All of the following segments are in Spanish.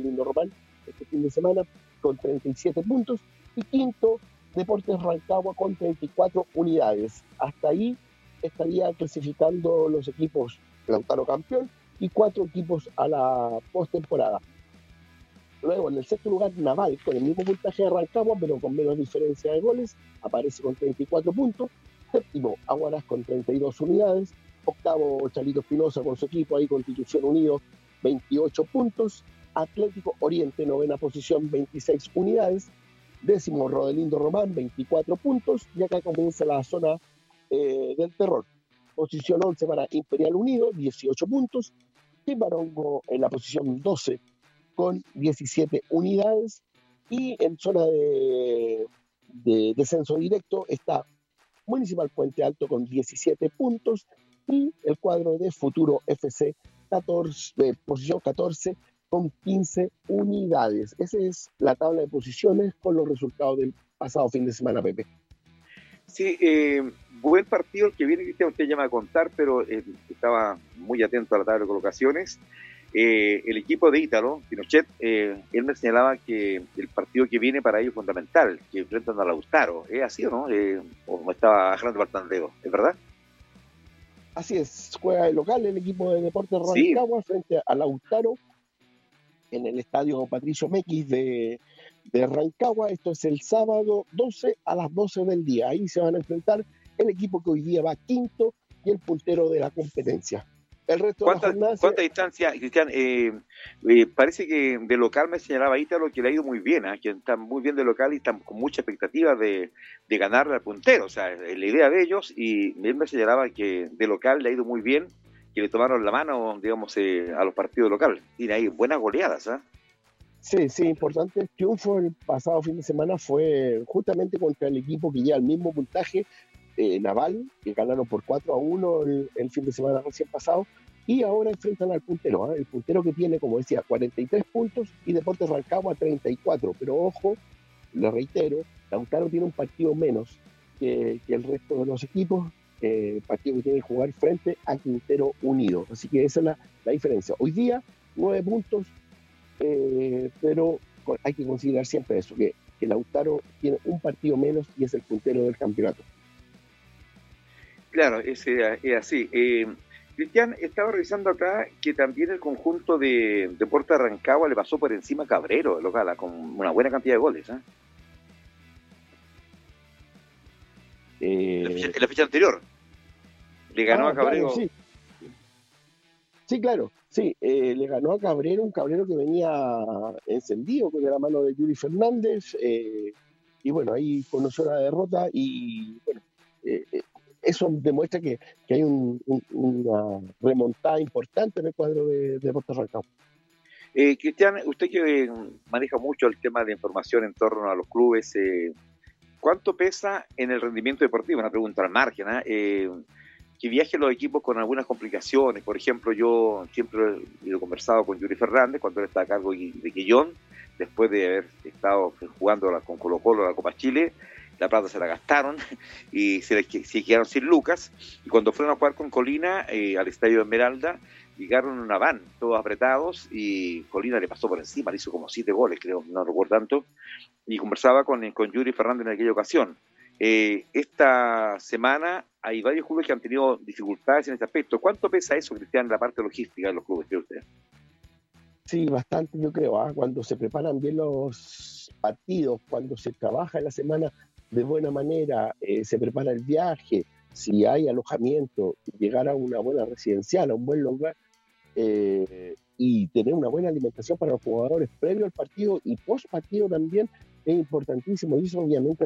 Rodelindo Román este fin de semana con 37 puntos y quinto Deportes Rancagua con 34 unidades. Hasta ahí estaría clasificando los equipos Lautaro campeón y 4 equipos a la postemporada. Luego, en el sexto lugar, Naval, con el mismo puntaje de Rancagua, pero con menos diferencia de goles, aparece con 34 puntos. Séptimo, Aguaras con 32 unidades. Octavo, Chalito Espinosa con su equipo, ahí Constitución Unido, 28 puntos. Atlético Oriente, novena posición, 26 unidades. Décimo, Rodelindo Román, 24 puntos. Y acá comienza la zona del terror. Posición 11 para Imperial Unido, 18 puntos. Timbarongo en la posición 12 con 17 unidades. Y en zona de descenso directo está Municipal Puente Alto con 17 puntos y el cuadro de Futuro FC 14, posición 14 con 15 unidades. Esa es la tabla de posiciones con los resultados del pasado fin de semana, Pepe. Sí, buen partido el que viene, Cristian, usted ya me va a contar, pero estaba muy atento a la tabla de colocaciones. El equipo de Ítalo, Pinochet, él me señalaba que el partido que viene para ellos es fundamental, que enfrentan a Lautaro. ¿Es así o no? ¿O me estaba bajando el tanteo? ¿Es verdad? Así es, juega de local el equipo de Deportes Rancagua frente a Lautaro en el estadio Patricio Mequis de Rancagua. Esto es el sábado 12 a las 12 del día. Ahí se van a enfrentar el equipo que hoy día va quinto y el puntero de la competencia. El resto de la jornada... ¿Cuánta distancia, Cristian? Parece que de local me señalaba Ítalo que le ha ido muy bien, que están muy bien de local y están con mucha expectativa de ganarle al puntero. O sea, es la idea de ellos, y él me señalaba que de local le ha ido muy bien, que le tomaron la mano, digamos, a los partidos locales. Tiene ahí buenas goleadas, ¿ah? Sí, importante. El triunfo el pasado fin de semana fue justamente contra el equipo que lleva el mismo puntaje, Naval, que ganaron por 4-1 el fin de semana recién pasado, y ahora enfrentan al puntero, el puntero que tiene, como decía, 43 puntos y Deportes Rancagua 34, pero ojo, le reitero, Lautaro tiene un partido menos que el resto de los equipos, partido que tiene que jugar frente a Quintero Unido, así que esa es la diferencia. Hoy día, 9 puntos, pero hay que considerar siempre eso, que Lautaro tiene un partido menos y es el puntero del campeonato. Claro, es así. Cristian, estaba revisando acá que también el conjunto de Deportes Rancagua le pasó por encima a Cabrero, local, con una buena cantidad de goles. En la fecha anterior le ganó a Cabrero. Claro, sí. Sí, claro, sí, le ganó a Cabrero, un Cabrero que venía encendido con la mano de Yuri Fernández, y bueno, ahí conoció la derrota y bueno, eso demuestra que hay una remontada importante en el cuadro de Deportes Rancagua. Cristian, usted que maneja mucho el tema de información en torno a los clubes, ¿cuánto pesa en el rendimiento deportivo? Una pregunta al margen, que viajen los equipos con algunas complicaciones. Por ejemplo, yo siempre he conversado con Yuri Fernández cuando él está a cargo de Quillón, después de haber estado jugando con Colo-Colo la Copa Chile. La plata se la gastaron y se quedaron sin lucas, y cuando fueron a jugar con Colina al Estadio de Esmeralda, llegaron en una van, todos apretados, y Colina le pasó por encima, le hizo como 7 goles, creo, no recuerdo tanto, y conversaba con Yuri Fernández en aquella ocasión. Esta semana hay varios clubes que han tenido dificultades en este aspecto. ¿Cuánto pesa eso, Cristian, en la parte logística de los clubes, cree usted? Sí, bastante, yo creo. Cuando se preparan bien los partidos, cuando se trabaja en la semana de buena manera, se prepara el viaje, si hay alojamiento, llegar a una buena residencial, a un buen lugar, y tener una buena alimentación para los jugadores previo al partido y post partido también es importantísimo, y eso obviamente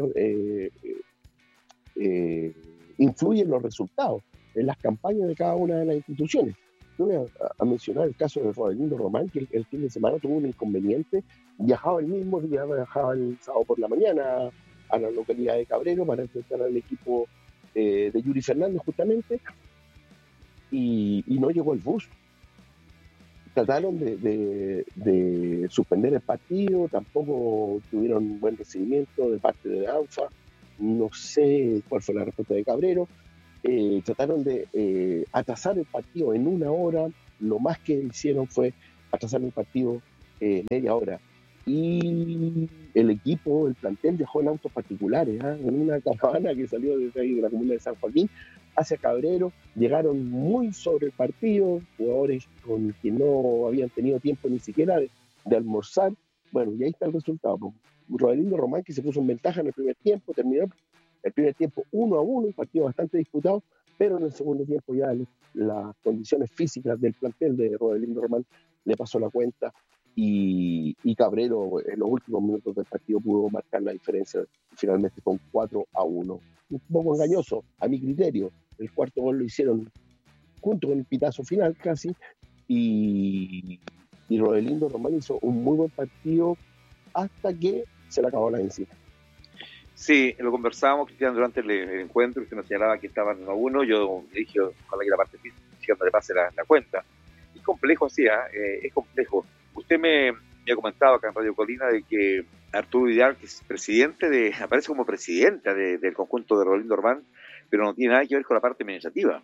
influye en los resultados, en las campañas de cada una de las instituciones. Yo voy a mencionar el caso de Rodelindo Román, que el fin de semana tuvo un inconveniente, viajaba el mismo día, viajaba el sábado por la mañana a la localidad de Cabrero para enfrentar al equipo de Yuri Fernández justamente, y no llegó el bus. Trataron de suspender el partido, tampoco tuvieron buen recibimiento de parte de ANFA, no sé cuál fue la respuesta de Cabrero. Trataron de atrasar el partido en 1 hora, lo más que hicieron fue atrasar el partido media hora. Y el equipo, el plantel viajó en autos particulares, en una caravana que salió desde ahí de la comuna de San Joaquín hacia Cabrero. Llegaron muy sobre el partido, jugadores con que no habían tenido tiempo ni siquiera de almorzar. Bueno, y ahí está el resultado. Rodelindo Román, que se puso en ventaja en el primer tiempo, terminó el primer tiempo 1-1, un partido bastante disputado, pero en el segundo tiempo ya las condiciones físicas del plantel de Rodelindo Román le pasó la cuenta, y Cabrero en los últimos minutos del partido pudo marcar la diferencia finalmente con 4-1. Un poco engañoso a mi criterio. El cuarto gol lo hicieron junto con el pitazo final casi, y Rodelindo Román hizo un muy buen partido hasta que se le acabó la encima. Sí, lo conversábamos, Cristian, durante el encuentro. Usted nos señalaba que estaban 1-1. Yo le dije, ojalá que la parte física no le pase la cuenta. Es complejo así, es complejo. Usted me ha comentado acá en Radio Colina de que Arturo Vidal, que es presidente aparece como presidenta del conjunto de Rodelindo Román, pero no tiene nada que ver con la parte administrativa.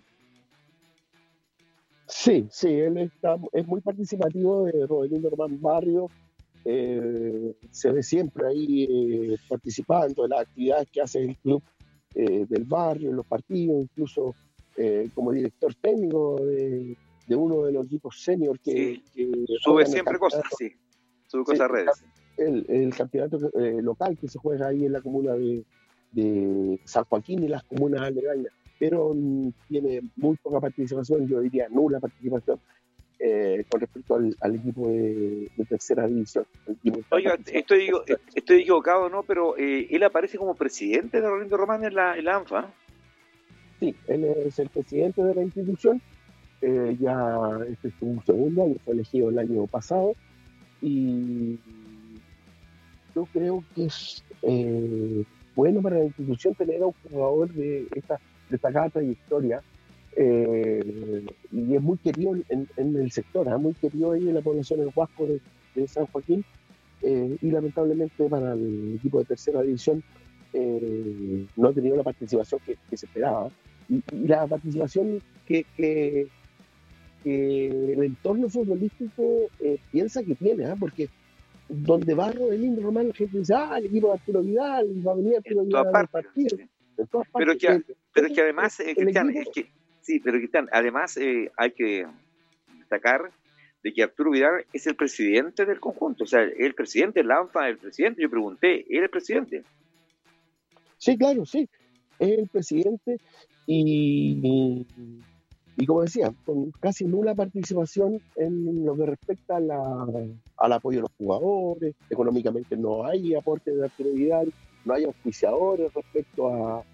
Sí, él es muy participativo de Rodelindo Román Barrio. Se ve siempre ahí participando de las actividades que hace el club del barrio, en los partidos, incluso como director técnico de uno de los equipos senior que sube siempre cosas, sí, sube cosas a redes. El campeonato local que se juega ahí en la comuna de San Joaquín y las comunas aledañas, pero tiene muy poca participación, yo diría nula participación con respecto al equipo de tercera división. Oiga, estoy equivocado, ¿no? Pero él aparece como presidente de Rodelindo Román en la ANFA. Sí, él es el presidente de la institución. Ya este es su segundo año, fue elegido el año pasado, y yo creo que es bueno para la institución tener a un jugador de esta destacada trayectoria, y es muy querido en el sector, muy querido ahí en la población del Huasco de San Joaquín, y lamentablemente para el equipo de tercera división no ha tenido la participación que se esperaba, y la participación que el entorno futbolístico piensa que tiene, porque donde va Rodelindo Román la gente dice, el equipo de Arturo Vidal, va a venir Arturo Vidal al partido. En todas partes. Pero es que además, Cristian, además hay que destacar de que Arturo Vidal es el presidente del conjunto, o sea, el presidente de la ANFA, el presidente, yo pregunté, ¿él es el presidente? Sí, claro, sí, es el presidente, y como decía, con casi nula participación en lo que respecta al apoyo de los jugadores. Económicamente no hay aporte de Arturo Vidal, no hay auspiciadores respecto a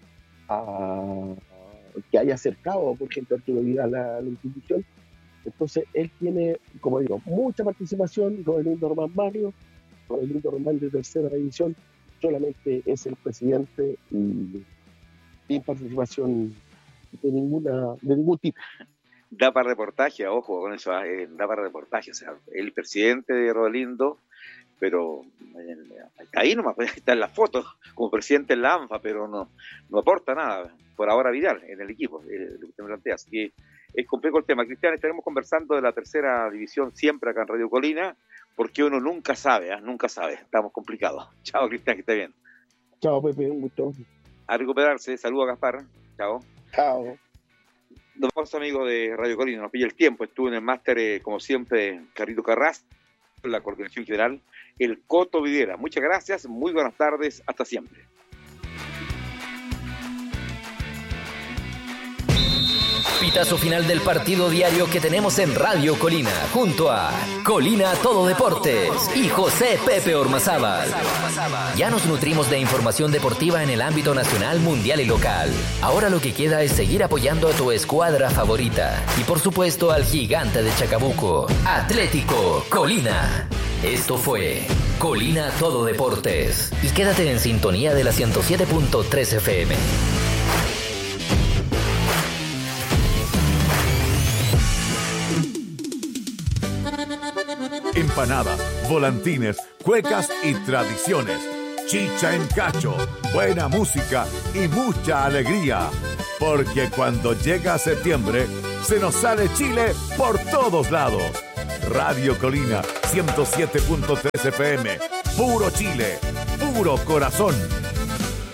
que haya acercado, por ejemplo, Arturo Vidal a la institución. Entonces él tiene, como digo, mucha participación. Rodelindo Román Barrio, Rodelindo Román de tercera división, solamente es el presidente y sin participación de ningún tipo. Da para reportaje, ojo con eso, da para reportaje, o sea, el presidente de Rodelindo, pero ahí nomás está en las fotos como presidente en la ANFA, pero no aporta nada por ahora Vidal en el equipo, lo que usted me plantea. Así que es complejo el tema. Cristian, estaremos conversando de la tercera división siempre acá en Radio Colina, porque uno nunca sabe, estamos complicados. Chao, Cristian, que esté bien. Chao, Pepe, un gusto. A recuperarse, saludos a Gaspar. Chao. Chao. Nos vamos, amigos de Radio Colina, nos pilla el tiempo. Estuvo en el máster, como siempre, Carlito Carrasco, la coordinación general, el Coto Videra. Muchas gracias, muy buenas tardes, hasta siempre. Pitazo final del partido diario que tenemos en Radio Colina, junto a Colina Todo Deportes y José Pepe Ormazábal. Ya nos nutrimos de información deportiva en el ámbito nacional, mundial y local. Ahora lo que queda es seguir apoyando a tu escuadra favorita y por supuesto al gigante de Chacabuco, Atlético Colina. Esto fue Colina Todo Deportes y quédate en sintonía de la 107.3 FM. Empanadas, volantines, cuecas y tradiciones. Chicha en cacho, buena música y mucha alegría. Porque cuando llega septiembre, se nos sale Chile por todos lados. Radio Colina 107.3 FM. Puro Chile, puro corazón.